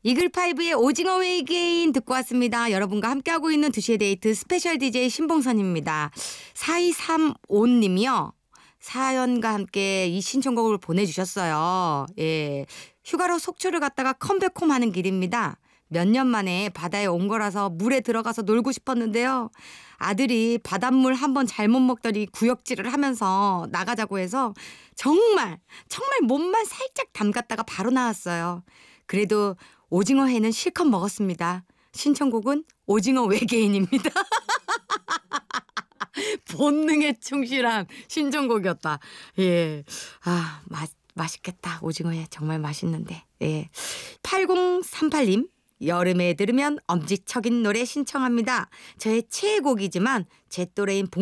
이글파이브의 오징어 외계인 듣고 왔습니다. 여러분과 함께하고 있는 2시의 데이트 스페셜 DJ 신봉선입니다. 4235님이요. 사연과 함께 이 신청곡을 보내주셨어요. 예, 휴가로 속초를 갔다가 컴백홈하는 길입니다. 몇 년 만에 바다에 온 거라서 물에 들어가서 놀고 싶었는데요. 아들이 바닷물 한번 잘못 먹더니 구역질을 하면서 나가자고 해서 정말 몸만 살짝 담갔다가 바로 나왔어요. 그래도 오징어 회는 실컷 먹었습니다. 신청곡은 오징어 외계인입니다. 본능에 충실한 신청곡이었다. 예. 아, 맛있겠다. 오징어회 정말 맛있는데. 예. 8038님. 여름에 들으면 엄지척인 노래 신청합니다. 저의 최애곡이지만 제 또래인